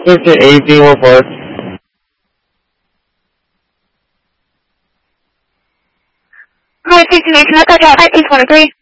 Circuit A04. Hi, 69, can I touch out 823?